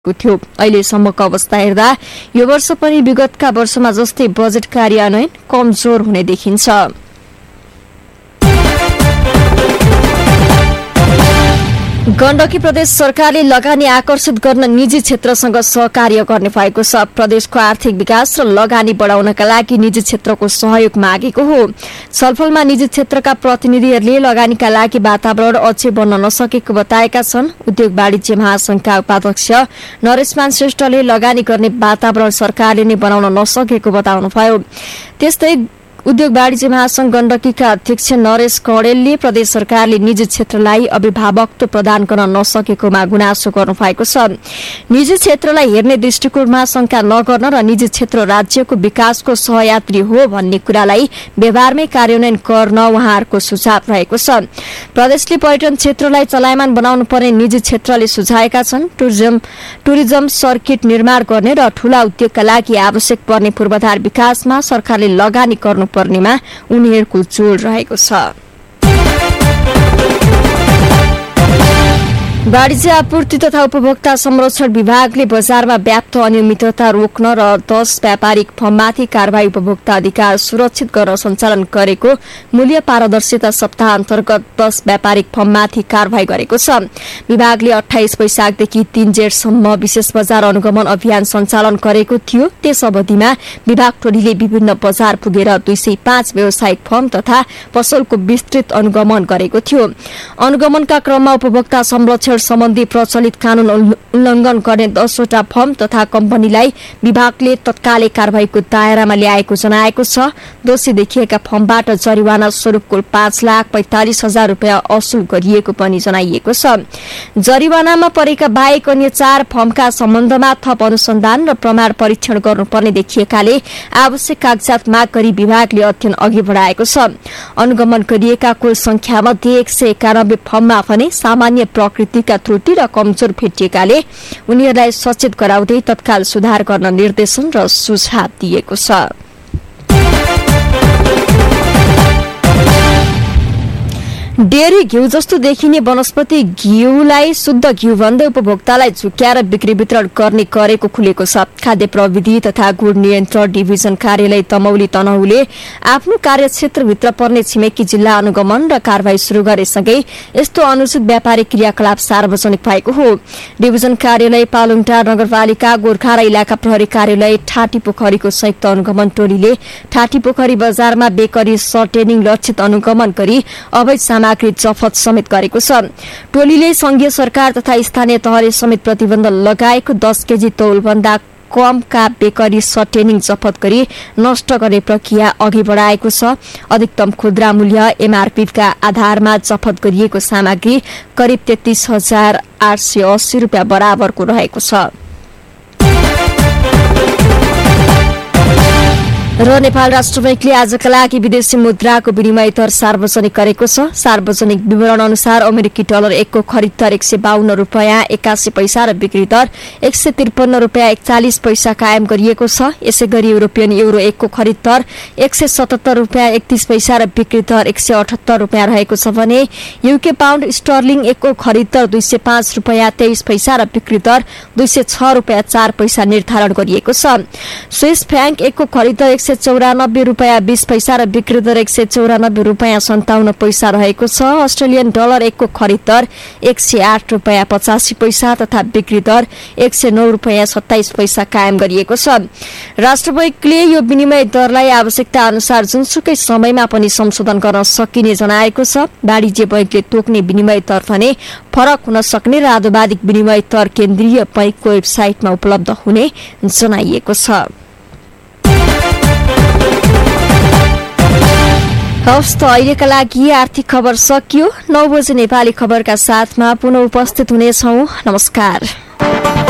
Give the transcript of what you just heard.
थियो। अहिलेसम्मको अवस्था हेर्दा यो वर्ष पनि विगतका वर्षमा जस्तै बजेट कार्यान्वयन कमजोर हुने देखिन्छ। गण्डकी प्रदेश सरकारले लगानी आकर्षित गर्न निजी क्षेत्रसँग सहकार्य गर्ने भएको छ। प्रदेशको आर्थिक विकास र लगानी बढाउनका लागि निजी क्षेत्रको सहयोग मागेको हो। छलफलमा निजी क्षेत्रका प्रतिनिधिहरूले लगानीका लागि वातावरण अझै बन्न नसकेको बताएका छन्। उद्योग वाणिज्य महासंघका उपाध्यक्ष नरेशमान श्रेष्ठले लगानी गर्ने वातावरण सरकारले नै बनाउन नसकेको बताउनुभयो। त्यस्तै उद्योग वाणिज्य महासंघ गण्डकीका अध्यक्ष नरेश कौडेलले प्रदेश सरकारले निजी क्षेत्रलाई अभिभावकत्व प्रदान गर्न नसकेकोमा गुनासो गर्नु भएको छ। निजी क्षेत्रलाई हेर्ने दृष्टिकोणमा शंका नगर्न र निजी क्षेत्र राज्यको विकासको सहयात्री हो भन्ने कुरालाई व्यवहारमै कार्यान्वयन गर्न उहाँहरूको सुझाव रहेको छ। प्रदेशले पर्यटन क्षेत्रलाई चलायमान बनाउनु पर्ने निजी क्षेत्रले सुझाएका छन्। टुरिज्म सर्किट निर्माण गर्ने र ठूला उद्योगका लागि आवश्यक पर्ने पूर्वाधार विकासमा सरकारले लगानी गर्नु पर्नेमा उनीहरूको जोड रहेको छ। वाणिज्य आपूर्ति तथा उपभोक्ता संरक्षण विभागले बजारमा व्याप्त अनियमितता रोक्न र 10 व्यापारिक फर्ममाथि कारबाही उपभोक्ता अधिकार सुरक्षित गर्न सञ्चालन गरेको मूल्य पारदर्शिता सप्ताह अन्तर्गत 10 व्यापारिक फर्ममाथि कारबाही गरेको छ। विभागले 28 वैशाखदेखि 3 जेठसम्म विशेष बजार अनुगमन अभियान सञ्चालन गरेको थियो। त्यस अवधिमा विभाग टोलीले विभिन्न बजार पुगेर 205 व्यावसायिक फर्म तथा पसलको विस्तृत अनुगमन गरेको थियो। अनुगमनका क्रममा उपभोक्ता संरक्षण सम्बन्धी प्रचलित कानून उल्लंघन गर्ने 10 वटा फर्म तथा कम्पनीलाई विभागले तत्कालै कारबाहीको दायरामा ल्याएको जनाएको छ। दोषी देखिएका फर्मबाट जरिवाना स्वरूप कुल 5,45,000 रुपियाँ असुल गरिएको पनि जनाइएको छ। जरिवानामा परेका बाहेक अन्य 4 फर्मका सम्बन्धमा थप अनुसन्धान र प्रमाण परीक्षण गर्नुपर्ने देखिएकाले आवश्यक कागजात माग गरी विभागले अध्ययन अघि बढाएको छ। अनुगमन गरिएका कुल संख्यामध्ये 191 फर्ममा भने सामान्य प्रकृति त्रुटि र कमजोर भेटिएकाले उनीहरूलाई सचेत गराउँदै तत्काल सुधार गर्न निर्देशन र सुझाव दिएको छ। डेयरी घिउ जस्तो देखिने वनस्पति घिउलाई शुद्ध घिउ भन्दै उपभोक्तालाई झुक्क्याएर बिक्री वितरण गर्ने गरेको खुलेको छ। खाद्य प्रविधि तथा गुण नियन्त्रण डिभिजन कार्यालय तमौली तनहुले आफ्नो कार्यक्षेत्रभित्र पर्ने छिमेकी जिल्ला अनुगमन र कारबाही शुरू गरेसँगै यस्तो अनुचित व्यापारिक क्रियाकलाप सार्वजनिक भएको हो। डिभिजन कार्यालय पालुङटार नगरपालिका गोर्खा र इलाका प्रहरी कार्यालय ठाटी पोखरीको संयुक्त अनुगमन टोलीले ठाटी पोखरी बजारमा बेकरी सर्टेनिङ लक्षित अनुगमन गरी अवैध सामग्री जफत समेत गरेको छ। टोलीले संघीय सरकार तथा स्थानीय तहले समेत प्रतिबन्ध लगाएको 10 केजी तौलभन्दा कमका बेकरी सर्टेनिङ जफत गरी नष्ट गर्ने प्रक्रिया अघि बढाएको छ। अधिकतम खुद्रा मूल्य एमआरपीका आधारमा जफत गरिएको सामग्री करिब 33,880 रुपियाँ बराबरको रहेको छ। र नेपाल राष्ट्र बैंकले आजका लागि विदेशी मुद्राको विनिमय दर सार्वजनिक गरेको छ। सार्वजनिक विवरण अनुसार अमेरिकी डलर 1 को खरिद दर 152 रुपियाँ 81 पैसा र बिक्री दर 153 रुपियाँ 41 पैसा कायम गरिएको छ। यसैगरी युरोपियन युरो 1 को खरिद दर 177 रुपियाँ 31 पैसा र बिक्री दर 178 रुपियाँ रहेको छ भने युके पाउण्ड स्टर्लिङ 1 को खरिद दर 205 रुपियाँ 23 पैसा र बिक्री दर 206 रुपियाँ 4 पैसा निर्धारण गरिएको छ। स्विस फ्र्याङ्क 1 को खरिद दर 194 रुपियाँ 20 पैसा र बिक्री दर 194 रुपियाँ 57 पैसा रहेको छ। अस्ट्रेलियन डलर 1 को खरिद दर 108 रुपियाँ 85 पैसा तथा बिक्री दर 109 रुपियाँ 27 पैसा कायम गरिएको छ। राष्ट्र बैंकले यो विनिमय दरलाई आवश्यकता अनुसार जुनसुकै समयमा पनि संशोधन गर्न सकिने जनाएको छ। वाणिज्य बैंकले तोक्ने विनिमय दर भने फरक हुन सक्ने र आनुपातिक विनिमय दर केन्द्रीय बैंकको वेबसाइटमा उपलब्ध हुने जनाइएको छ। हवस् त अहिलेका लागि आर्थिक खबर सकियो। 9 बजे नेपाली खबरका साथमा पुनः उपस्थित हुनेछौं। नमस्कार।